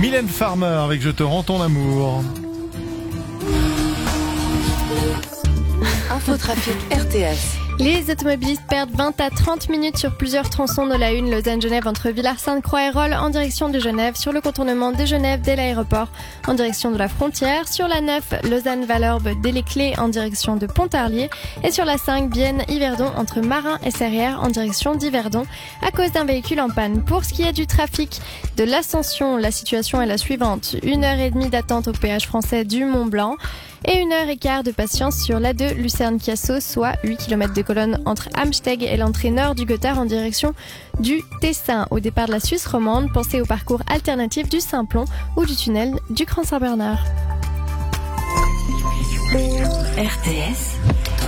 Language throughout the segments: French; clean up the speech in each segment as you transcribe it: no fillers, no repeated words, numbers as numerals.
Mylène Farmer avec Je te rends ton amour. Infotrafic RTS. Les automobilistes perdent 20 à 30 minutes sur plusieurs tronçons de la 1 Lausanne-Genève entre Villars-Sainte-Croix et Rolle en direction de Genève, sur le contournement de Genève dès l'aéroport en direction de la frontière, sur la 9 Lausanne-Valorbe dès les Clés en direction de Pontarlier et sur la 5 Bienne-Yverdon entre Marin et Serrières en direction d'Yverdon à cause d'un véhicule en panne. Pour ce qui est du trafic de l'Ascension, la situation est la suivante. 1h30 d'attente au péage français du Mont-Blanc et 1h15 de patience sur l'A2 Lucerne-Chiasso, soit 8 km de colonne entre Amsteg et l'entrée nord du Gothard en direction du Tessin. Au départ de la Suisse romande, pensez au parcours alternatif du Simplon ou du tunnel du Grand Saint-Bernard. RTS.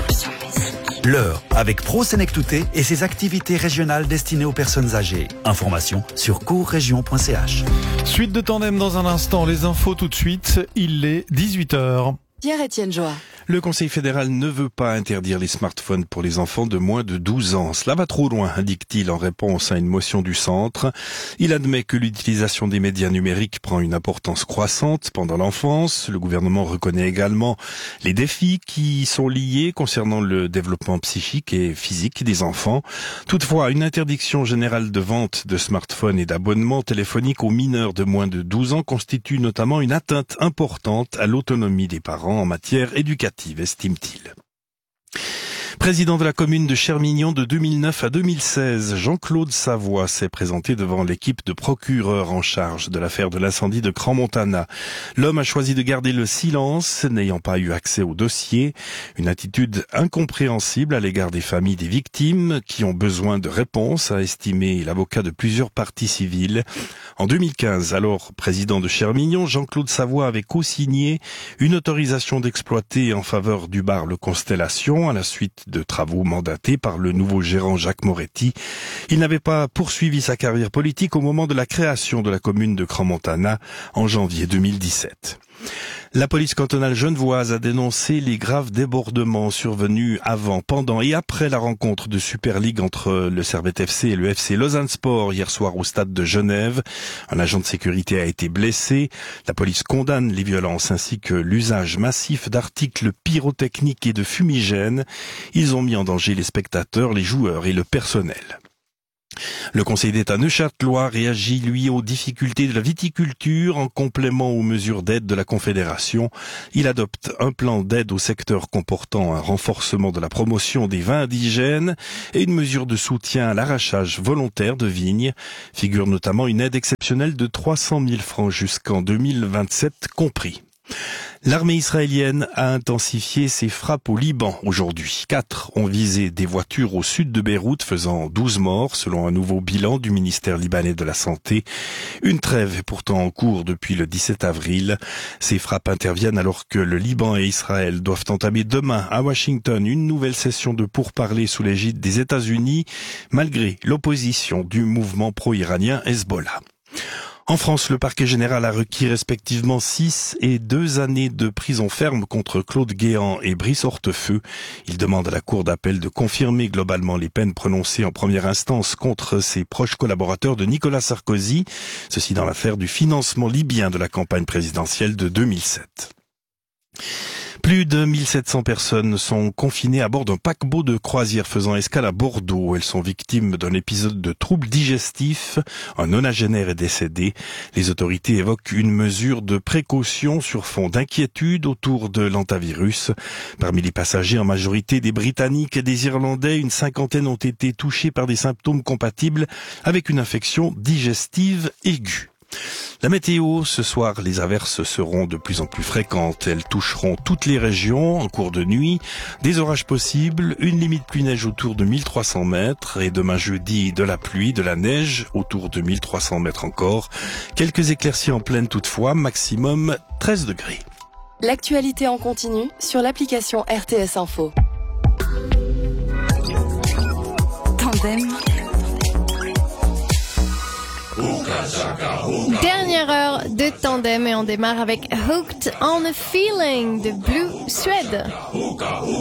L'heure avec Pro Senectouté et ses activités régionales destinées aux personnes âgées. Information sur courregion.ch. Suite de Tandem dans un instant, les infos tout de suite, il est 18h. Pierre-Étienne Joie. Le Conseil fédéral ne veut pas interdire les smartphones pour les enfants de moins de 12 ans. Cela va trop loin, indique-t-il en réponse à une motion du centre. Il admet que l'utilisation des médias numériques prend une importance croissante pendant l'enfance. Le gouvernement reconnaît également les défis qui sont liés concernant le développement psychique et physique des enfants. Toutefois, une interdiction générale de vente de smartphones et d'abonnements téléphoniques aux mineurs de moins de 12 ans constitue notamment une atteinte importante à l'autonomie des parents en matière éducative, estime-t-il. Président de la commune de Chermignon de 2009 à 2016, Jean-Claude Savoie s'est présenté devant l'équipe de procureurs en charge de l'affaire de l'incendie de Crans-Montana. L'homme a choisi de garder le silence, n'ayant pas eu accès au dossier. Une attitude incompréhensible à l'égard des familles des victimes qui ont besoin de réponses, a estimé l'avocat de plusieurs parties civiles. En 2015, alors président de Chermignon, Jean-Claude Savoie avait co-signé une autorisation d'exploiter en faveur du bar Le Constellation à la suite de travaux mandatés par le nouveau gérant Jacques Moretti. Il n'avait pas poursuivi sa carrière politique au moment de la création de la commune de Crans-Montana en janvier 2017. La police cantonale genevoise a dénoncé les graves débordements survenus avant, pendant et après la rencontre de Super League entre le Servette FC et le FC Lausanne Sport hier soir au stade de Genève. Un agent de sécurité a été blessé. La police condamne les violences ainsi que l'usage massif d'articles pyrotechniques et de fumigènes. Ils ont mis en danger les spectateurs, les joueurs et le personnel. Le Conseil d'État neuchâtelois réagit, lui, aux difficultés de la viticulture en complément aux mesures d'aide de la Confédération. Il adopte un plan d'aide au secteur comportant un renforcement de la promotion des vins indigènes et une mesure de soutien à l'arrachage volontaire de vignes. Figure notamment une aide exceptionnelle de 300 000 francs jusqu'en 2027 compris. L'armée israélienne a intensifié ses frappes au Liban aujourd'hui. 4 ont visé des voitures au sud de Beyrouth, faisant 12 morts, selon un nouveau bilan du ministère libanais de la Santé. Une trêve est pourtant en cours depuis le 17 avril. Ces frappes interviennent alors que le Liban et Israël doivent entamer demain à Washington une nouvelle session de pourparlers sous l'égide des États-Unis, malgré l'opposition du mouvement pro-iranien Hezbollah. En France, le parquet général a requis respectivement 6 et 2 années de prison ferme contre Claude Guéant et Brice Hortefeux. Il demande à la Cour d'appel de confirmer globalement les peines prononcées en première instance contre ses proches collaborateurs de Nicolas Sarkozy, ceci dans l'affaire du financement libyen de la campagne présidentielle de 2007. Plus de 1700 personnes sont confinées à bord d'un paquebot de croisière faisant escale à Bordeaux. Elles sont victimes d'un épisode de troubles digestifs. Un nonagénaire est décédé. Les autorités évoquent une mesure de précaution sur fond d'inquiétude autour de l'hantavirus. Parmi les passagers, en majorité des Britanniques et des Irlandais, une cinquantaine ont été touchés par des symptômes compatibles avec une infection digestive aiguë. La météo, ce soir, les averses seront de plus en plus fréquentes. Elles toucheront toutes les régions en cours de nuit. Des orages possibles, une limite pluie-neige autour de 1300 mètres et demain jeudi de la pluie, de la neige autour de 1300 mètres encore. Quelques éclaircies en pleine toutefois, maximum 13 degrés. L'actualité en continu sur l'application RTS Info. Tandem. Dernière heure de Tandem et on démarre avec Hooked on a Feeling de Blue Suede.